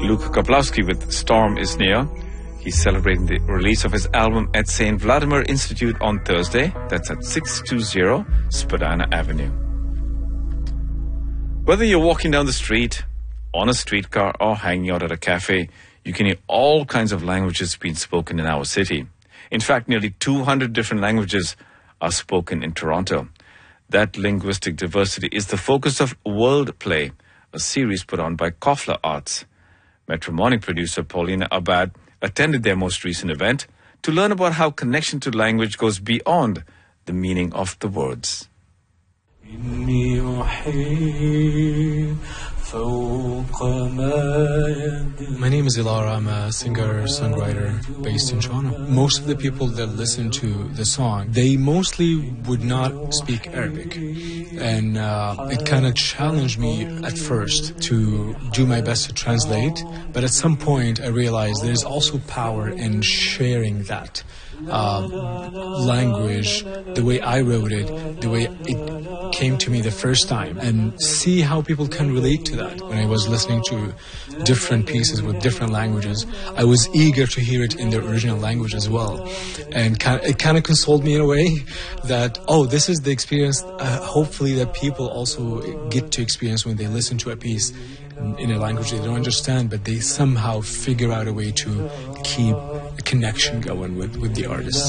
Luke Kaplowski with Storm is Near. He's celebrating the release of his album at St. Vladimir Institute on Thursday. That's at 620 Spadina Avenue. Whether you're walking down the street, on a streetcar, or hanging out at a cafe, you can hear all kinds of languages being spoken in our city. In fact, nearly 200 different languages are spoken in Toronto. That linguistic diversity is the focus of World Play, a series put on by Koffler Arts. Metro Morning producer Paulina Abad attended their most recent event to learn about how connection to language goes beyond the meaning of the words. My name is Ilara. I'm a singer-songwriter based in Toronto. Most of the people that listen to the song, they mostly would not speak Arabic. And it kind of challenged me at first to do my best to translate. But at some point, I realized there's also power in sharing that language, the way I wrote it, the way it came to me the first time, and see how people can relate to that. When I was listening to different pieces with different languages, I was eager to hear it in their original language as well. And it kind of consoled me in a way that, this is the experience, hopefully that people also get to experience when they listen to a piece in a language they don't understand, but they somehow figure out a way to keep a connection going with the artist.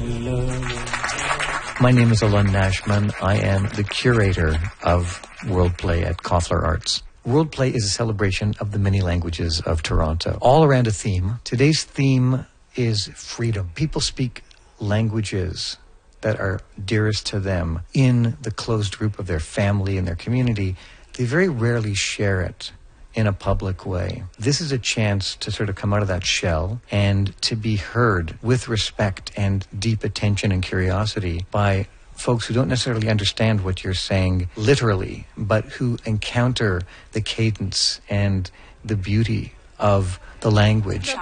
My name is Alun Nashman. I am the curator of World Play at Koffler Arts. World Play is a celebration of the many languages of Toronto, all around a theme. Today's theme is freedom. People speak languages that are dearest to them in the closed group of their family and their community. They very rarely share it in a public way. This is a chance to sort of come out of that shell and to be heard with respect and deep attention and curiosity by folks who don't necessarily understand what you're saying literally, but who encounter the cadence and the beauty of the language.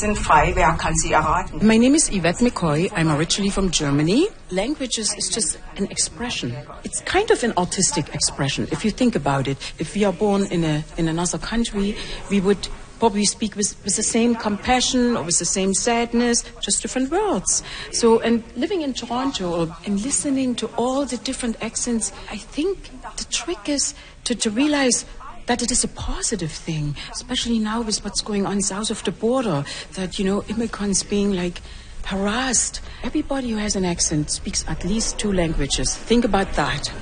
My name is Yvette McCoy. I'm originally from Germany. Languages is just an expression. It's kind of an artistic expression. If you think about it, if we are born in another country, we would probably speak with the same compassion or with the same sadness, just different words. So, and living in Toronto and listening to all the different accents, I think the trick is to realize that it is a positive thing, especially now with what's going on south of the border, that, immigrants being harassed. Everybody who has an accent speaks at least 2 languages. Think about that.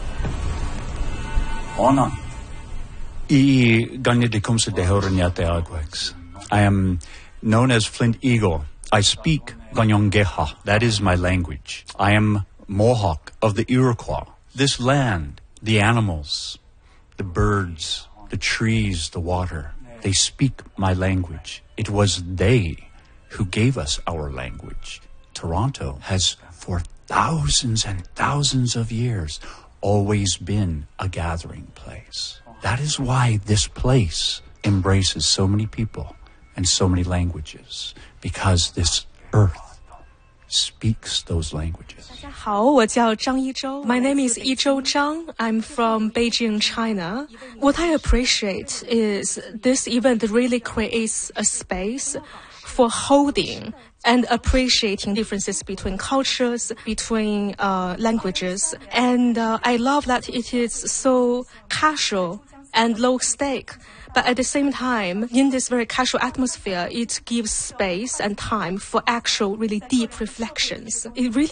I am known as Flint Eagle. I speak Ganyongeha. That is my language. I am Mohawk of the Iroquois. This land, the animals, the birds, the trees, the water, they speak my language. It was they who gave us our language. Toronto has, for thousands and thousands of years, always been a gathering place. That is why this place embraces so many people and so many languages, because this earth speaks those languages. My name is Yizhou Zhang. I'm from Beijing, China. What I appreciate is this event really creates a space for holding and appreciating differences between cultures, between languages. And I love that it is so casual and low stake. But at the same time, in this very casual atmosphere, it gives space and time for actual, really deep reflections. It really